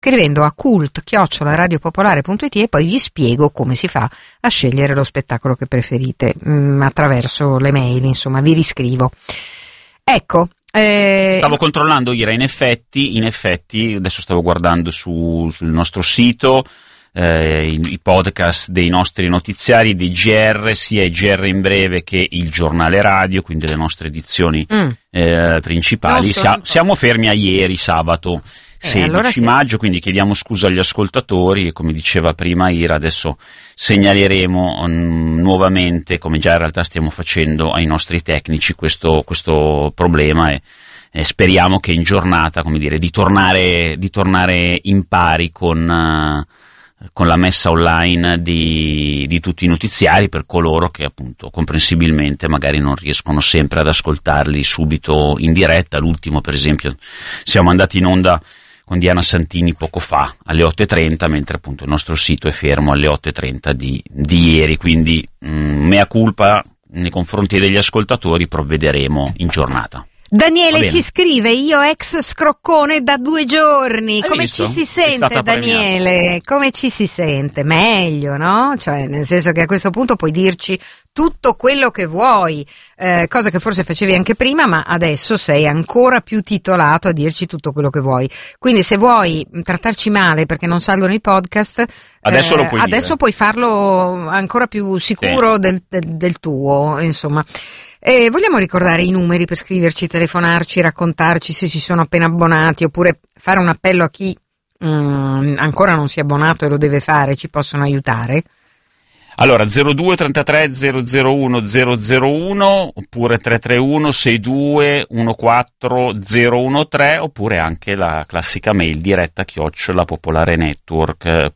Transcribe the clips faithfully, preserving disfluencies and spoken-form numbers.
scrivendo a cult chiocciola radiopopolare punto it e poi vi spiego come si fa a scegliere lo spettacolo che preferite mh, attraverso le mail, insomma vi riscrivo. Ecco. Eh... Stavo controllando Ira, in effetti, in effetti, adesso stavo guardando su, sul nostro sito eh, i, i podcast dei nostri notiziari, dei G R, sia i G R in breve che il giornale radio, quindi le nostre edizioni mm. eh, principali. So, Sia, siamo fermi a ieri, sabato sedici eh, allora sì. maggio, quindi chiediamo scusa agli ascoltatori e come diceva prima Ira, adesso segnaleremo um, nuovamente, come già in realtà stiamo facendo, ai nostri tecnici questo, questo problema e, e speriamo che in giornata, come dire, di tornare, di tornare in pari con, uh, con la messa online di, di tutti i notiziari per coloro che appunto comprensibilmente magari non riescono sempre ad ascoltarli subito in diretta. L'ultimo per esempio siamo andati in onda con Diana Santini poco fa alle otto e trenta, mentre appunto il nostro sito è fermo alle otto e trenta di, di ieri, quindi mh, mea culpa nei confronti degli ascoltatori, provvederemo in giornata. Daniele ci scrive: io ex scroccone da due giorni. Hai Come visto? ci si sente, Daniele? Premiata. Come ci si sente? Meglio, no? Cioè, nel senso che a questo punto puoi dirci tutto quello che vuoi, eh, cosa che forse facevi anche prima, ma adesso sei ancora più titolato a dirci tutto quello che vuoi. Quindi se vuoi trattarci male perché non salgono i podcast, adesso, eh, lo puoi, adesso dire. puoi farlo ancora più sicuro sì. del, del, del tuo, insomma. E vogliamo ricordare i numeri per scriverci, telefonarci, raccontarci se si sono appena abbonati, oppure fare un appello a chi mm, ancora non si è abbonato e lo deve fare, ci possono aiutare? Allora, zero due trentatré zero zero uno zero zero uno, oppure tre tre uno sei due uno quattro zero uno tre, oppure anche la classica mail diretta chiocciola popolarenetwork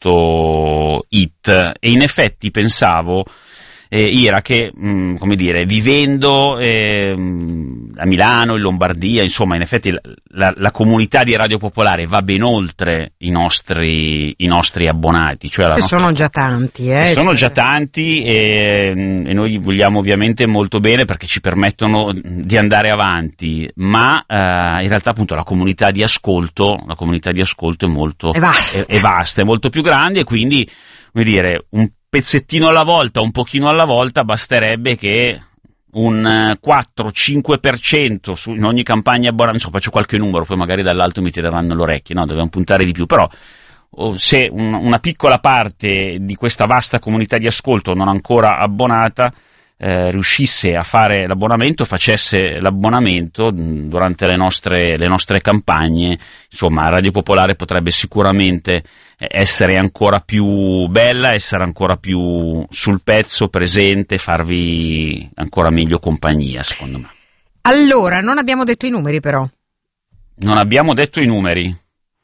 punto it. E in effetti pensavo, Eh, Ira, che mh, come dire, vivendo eh, a Milano, in Lombardia, insomma, in effetti la, la, la comunità di Radio Popolare va ben oltre i nostri, i nostri abbonati, cioè la che nostra, sono già tanti, eh, sono cioè. già tanti e, e noi vogliamo ovviamente molto bene perché ci permettono di andare avanti, ma eh, in realtà appunto la comunità di ascolto, la comunità di ascolto è molto è vasta, è, è vasta, è molto più grande, e quindi, come dire, un pezzettino alla volta, un pochino alla volta, basterebbe che un quattro cinque per cento su, in ogni campagna abbonamento, faccio qualche numero, poi magari dall'alto mi tireranno l'orecchio, no, dobbiamo puntare di più, però oh, se un, una piccola parte di questa vasta comunità di ascolto non ancora abbonata eh, riuscisse a fare l'abbonamento, facesse l'abbonamento mh, durante le nostre, le nostre campagne, insomma Radio Popolare potrebbe sicuramente essere ancora più bella, essere ancora più sul pezzo, presente, farvi ancora meglio compagnia, secondo me. Allora, non abbiamo detto i numeri però. Non abbiamo detto i numeri?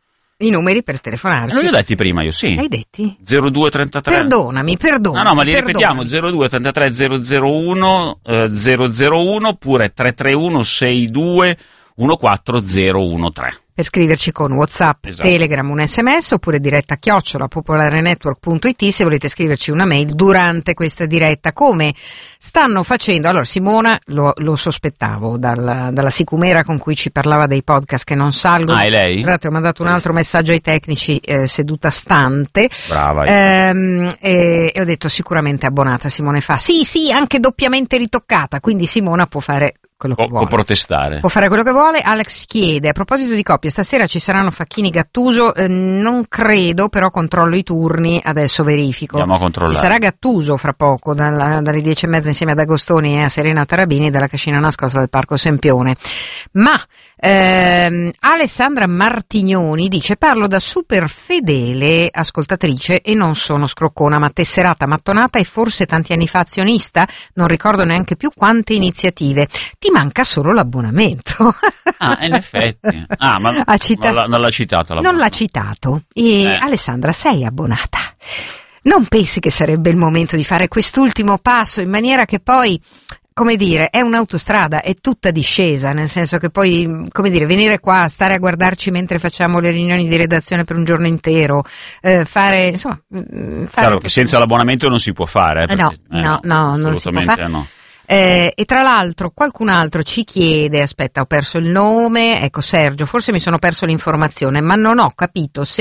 I numeri per telefonarci. Non li ho detti prima io, sì. Hai detti? zero due trentatré. Perdonami, perdonami. No, no, ma li perdonami. ripetiamo, zero due trentatré zero zero uno zero zero uno oppure tre tre uno sei due uno quattro zero uno tre. Per scriverci con WhatsApp, esatto. Telegram, un sms, oppure diretta chiocciola popolarenetwork punto it se volete scriverci una mail durante questa diretta, come stanno facendo. Allora, Simona lo, lo sospettavo dalla, dalla sicumera con cui ci parlava dei podcast che non salgono. Ah, è lei? Guardate, ho mandato un altro messaggio ai tecnici eh, seduta stante. Brava. Ehm, e, e ho detto sicuramente abbonata. Simone fa sì, sì, anche doppiamente ritoccata, quindi Simona può fare quello che può, vuole. può protestare. Può fare quello che vuole. Alex chiede, a proposito di coppie, stasera ci saranno Facchini Gattuso? Eh, non credo, però controllo i turni, adesso verifico. Andiamo a controllare. Ci sarà Gattuso fra poco, dalla, dalle dieci e mezza insieme ad Agostoni e a Serena Tarabini dalla cascina nascosta del Parco Sempione. Ma ehm, Alessandra Martignoni dice: parlo da super fedele ascoltatrice e non sono scroccona, ma tesserata, mattonata e forse tanti anni fa azionista, non ricordo neanche più quante iniziative. Ti manca solo l'abbonamento. Ah, in effetti. Ah, ma ha cita- non, l'ha, non l'ha citato. Non l'ha citato. E eh. Alessandra, sei abbonata. Non pensi che sarebbe il momento di fare quest'ultimo passo in maniera che poi, come dire, è un'autostrada, è tutta discesa, nel senso che poi, come dire, venire qua, stare a guardarci mentre facciamo le riunioni di redazione per un giorno intero, eh, fare, insomma... Fare Chiaro che senza l'abbonamento non si può fare. Eh, no, perché, eh, no, no, non si può fare. No. Eh, e tra l'altro qualcun altro ci chiede, aspetta, ho perso il nome, ecco Sergio, forse mi sono perso l'informazione, ma non ho capito se